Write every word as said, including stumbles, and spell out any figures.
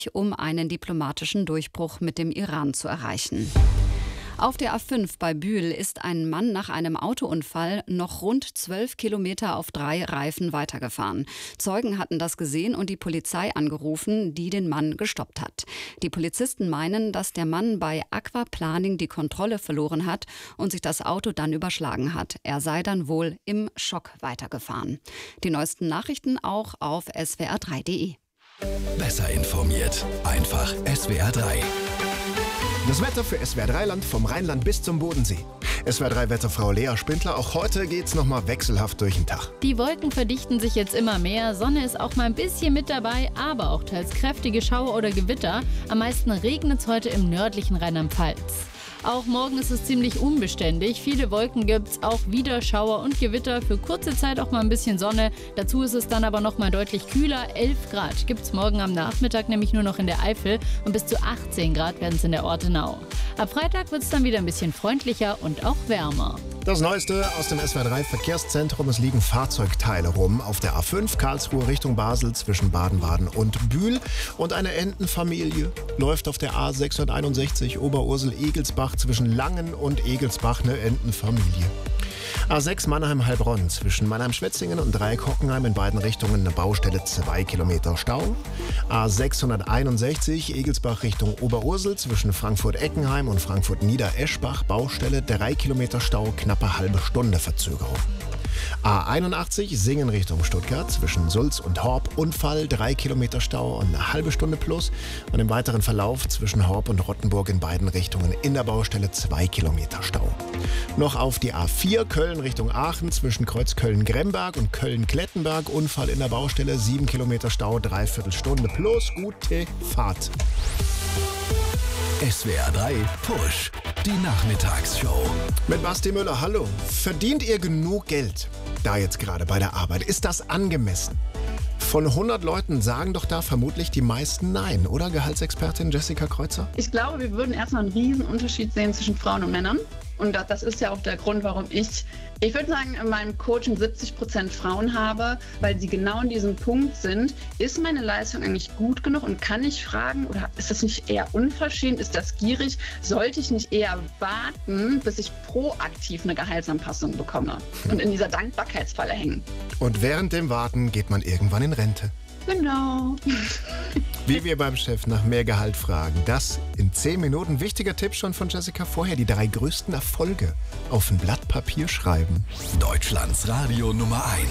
um einen diplomatischen Durchbruch mit dem Iran zu erreichen. Auf der A fünf bei Bühl ist ein Mann nach einem Autounfall noch rund zwölf Kilometer auf drei Reifen weitergefahren. Zeugen hatten das gesehen und die Polizei angerufen, die den Mann gestoppt hat. Die Polizisten meinen, dass der Mann bei Aquaplaning die Kontrolle verloren hat und sich das Auto dann überschlagen hat. Er sei dann wohl im Schock weitergefahren. Die neuesten Nachrichten auch auf S W R drei punkt de. Besser informiert, einfach S W R drei. Das Wetter für S W R drei Land vom Rheinland bis zum Bodensee. S W R drei Wetterfrau Lea Spindler, auch heute geht's nochmal wechselhaft durch den Tag. Die Wolken verdichten sich jetzt immer mehr, Sonne ist auch mal ein bisschen mit dabei, aber auch teils kräftige Schauer oder Gewitter. Am meisten regnet es heute im nördlichen Rheinland-Pfalz. Auch morgen ist es ziemlich unbeständig. Viele Wolken gibt es, auch wieder Schauer und Gewitter. Für kurze Zeit auch mal ein bisschen Sonne. Dazu ist es dann aber noch mal deutlich kühler. elf Grad gibt es morgen am Nachmittag nämlich nur noch in der Eifel. Und bis zu achtzehn Grad werden es in der Ortenau. Ab Freitag wird es dann wieder ein bisschen freundlicher und auch wärmer. Das Neueste aus dem S W R drei Verkehrszentrum: Es liegen Fahrzeugteile rum auf der A fünf Karlsruhe Richtung Basel zwischen Baden-Baden und Bühl. Und eine Entenfamilie läuft auf der A sechshunderteinundsechzig Oberursel-Egelsbach zwischen Langen und Egelsbach, eine Entenfamilie. A sechs Mannheim-Heilbronn zwischen Mannheim-Schwetzingen und Dreieck-Hockenheim in beiden Richtungen eine Baustelle, zwei Kilometer Stau. A sechshunderteinundsechzig Egelsbach Richtung Oberursel zwischen Frankfurt-Eckenheim und Frankfurt-Niedereschbach, Baustelle, drei Kilometer Stau, knappe halbe Stunde Verzögerung. A einundachtzig Singen Richtung Stuttgart zwischen Sulz und Horb, Unfall, drei Kilometer Stau und eine halbe Stunde plus. Und im weiteren Verlauf zwischen Horb und Rottenburg in beiden Richtungen in der Baustelle zwei Kilometer Stau. Noch auf die A vier Köln Richtung Aachen zwischen Kreuz Köln-Gremberg und Köln-Klettenberg, Unfall in der Baustelle, sieben Kilometer Stau, dreiviertel Stunde plus, gute Fahrt. S W R drei Push, die Nachmittagsshow. Mit Basti Müller, hallo. Verdient ihr genug Geld da jetzt gerade bei der Arbeit? Ist das angemessen? Von hundert Leuten sagen doch da vermutlich die meisten nein, oder, Gehaltsexpertin Jessica Kreuzer? Ich glaube, wir würden erstmal einen riesen Unterschied sehen zwischen Frauen und Männern. Und das ist ja auch der Grund, warum ich, ich würde sagen, in meinem Coaching siebzig Prozent Frauen habe, weil sie genau an diesem Punkt sind. Ist meine Leistung eigentlich gut genug und kann ich fragen, oder ist das nicht eher unverschämt, ist das gierig? Sollte ich nicht eher warten, bis ich proaktiv eine Gehaltsanpassung bekomme und in dieser Dankbarkeitsfalle hängen? Und während dem Warten geht man irgendwann in Rente. Genau. Wie wir beim Chef nach mehr Gehalt fragen. Das in zehn Minuten. Wichtiger Tipp schon von Jessica vorher. Die drei größten Erfolge auf ein Blatt Papier schreiben. Deutschlands Radio Nummer eins.